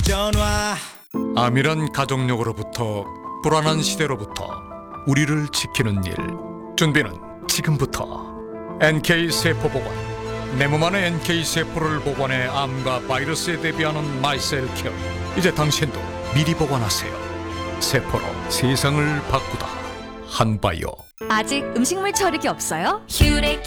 전화. 암이란 가족력으로부터 불안한 시대로부터 우리를 지키는 일. 준비는 지금부터. NK 세포 보관. 내 몸 안에 NK 세포를 보관해 암과 바이러스에 대비하는 마이셀케어. 이제 당신도 미리 보관하세요. 세포로 세상을 바꾸다. 한바이오. 아직 음식물 처리기 없어요? 큐렉